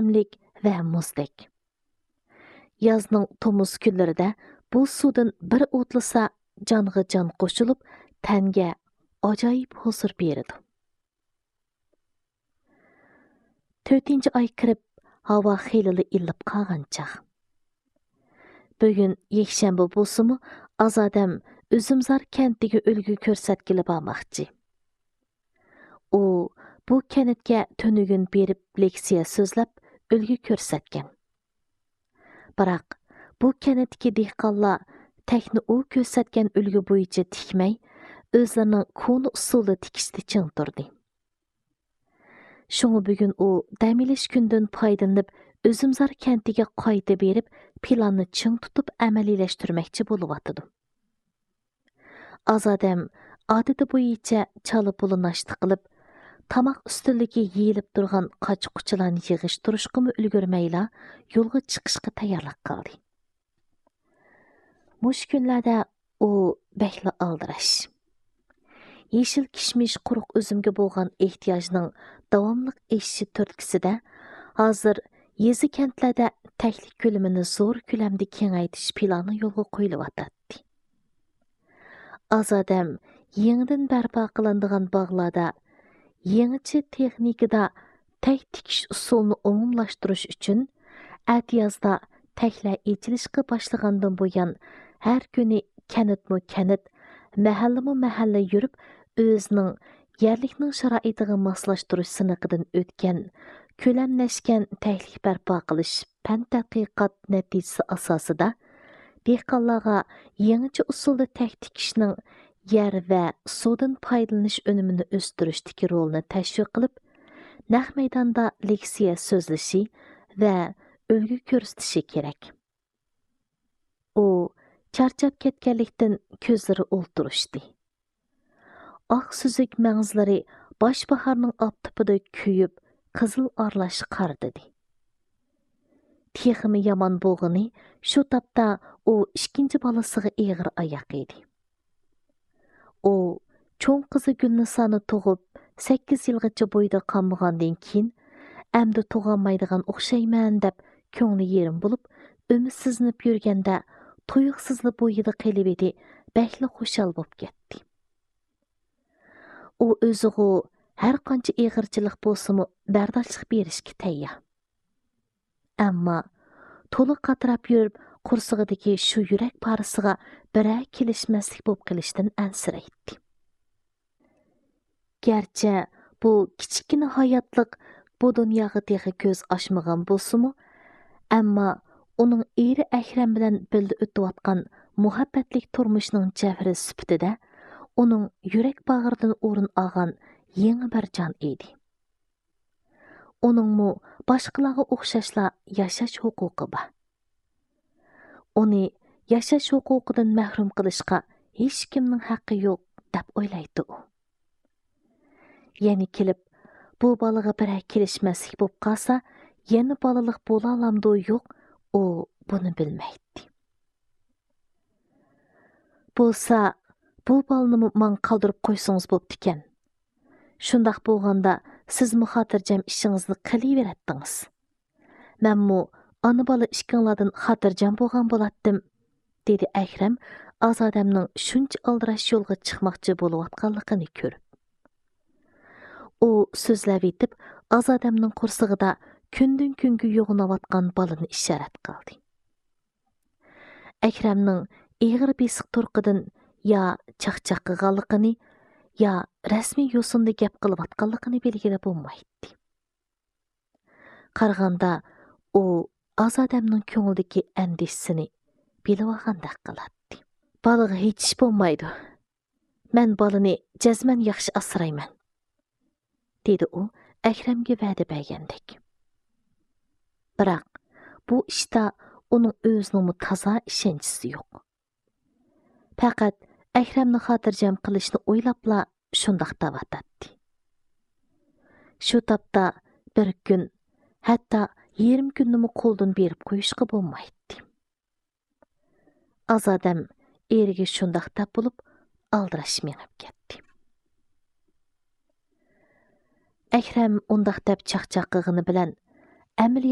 təmlik və muzdek. Yazның tomuz günlərində bu sudan bir o'tlasa canğı can qo'shilib, tanga ajoyib huzur beradi. 4-oy kirib, havo xeyli illib qolgan chaq. Bugun yakshanba bo'lsa-mu, Azodam Üzümzor kentiga ulgu ko'rsatkili bormoqchi. U bu kentga tunugun berib leksiya so'zlab ulgu ko'rsatgan. Biroq bu kentdagi dehqonlar takni u ko'rsatgan ulgu bo'yicha tikmay, o'zlarining koni usuli tikishda ching turdi. Şunu bugün o dam-olish kundan foydalanib, Üzümzor kentiga qayta berib, planni ching tutib amaliylashtirmoqchi bo'lyapti. Azodam odati bo'yicha chala puli nashti qilib, tamoq ustunligi yeyilib turgan qoch-quchilarni yig'ishtirishga ulgurmayla yo'lga chiqishga tayyorlik qildi. Mush kunlarda u bakla aldirash. Yeşil kishmish quruq üzümge bo'lgan ehtiyojning davomli eshishi turtkisida hozir yezi kentlarda taklik ko'lamini zo'r ko'lamda kengaytirish plani yo'lga qo'yilyapti. Azodam yangidan barpo qilinadigan bog'larda yangicha texnikada tak tikish usulini umumlashtirish uchun atiyozda taklar echilishga boshlagandan buyon har kuni kanit mahalla yurib o'zining yerlikning sharoitiga moslashtirish siniqidan o'tgan ko'lamlashgan taklik barpo qilish fan tadqiqot natijasi asosida dehqonlarga yangicha usulda tak tikishning yer va suvdan foydalanish unumini o'stirishdagi rolini tashviq qilib, naq maydonda leksiya so'zlashi va ulgu ko'rsatishi kerak. U charchab ketganlikdan ko'zlari o'ltirishdi. Oq suzuk mang'izlari bosh baharning optipida kuyib, qizil arlash qardidi. Teximi yomon bo'lg'ini, shu topda u ikkinchi bolasiga eg'ir oyoq edi. U cho'ng qizi Gulnisoni tug'ib 8 yilgacha bo'yda qolmagandan keyin amdi tug'olmaydigan o'xshayman deb ko'ngli yerim bo'lib, umidsiznib yurganda tuyuqsizli bo'yida qilib edi, bakli xushal bo'lib ketdi. U o'ziga har qancha eg'irchilik bo'lsa-mu bardoshlik berishga tayyor. Ammo to'liq qatirab yurib, qursig'idagi shu yurak parisiga bira kelishmaslik bo'lib qilishdan ansiraydi. Gerçi bu kichkina hayotlik bu dunyoga texi ko'z ochmagan bo'lsa-mu, ammo uning eri Akram bilan birga o'tayotgan muhabbatlik turmushining javri sifatida uning yurak bag'ridan o'rin olgan yangi bir jon edi. Uningmi boshqalarga o'xshashla yashash huquqi bor. Uni yashash huquqidan mahrum qilishga hech kimning haqqi yo'q deb o'ylaydi u. Yana kelib, bu bolaga bir kelishmaslik bo'lib qolsa, yana bolalik bo'la olamdi yo'q, u buni bilmaydi. Bo'lsa, bu bolani men qoldirib qo'ysangiz bo'pti ekan. Shundaq bo'lganda siz xotirjam ishingizni qilaveradingiz. Menmu ana bola ishkinglardan xotirjam bo'lgan bo'latdim, dedi Akram Azodamning shuncha aldirash yo'lga chiqmoqchi bo'layotganligini ko'rib. U so'zlab etib, Azodamning qursig'ida kundan kunga yo'g'inayotgan bolani ishorat qildi. Akramning eg'ir besiq turqidan ya chaqchaq qilganligini, ya rasmiy yo'sinda gap qilayotganligini belgilab bo'lmaydi. Qaraganda u Azodamning ko'nglidagi andishsini bilib olgandek qiladi. Bolaga hech ish bo'lmaydi. Men bolani jazman yaxshi asrayman, dedi u Akramga va'da bergandek. Biroq bu ishda uning o'zining toza ishonchisi yo'q. Faqat Akramni xotirjam qilishni o'ylabla shundoq davatadi. Shu topda bir kun, hatto 20 kunni qo'ldan berib qo'yishga bo'lmaydi. Azodam eriga shundoq deb bo'lib aldirash menib ketdi. Akram undaq deb chaqchaq qilgani bilan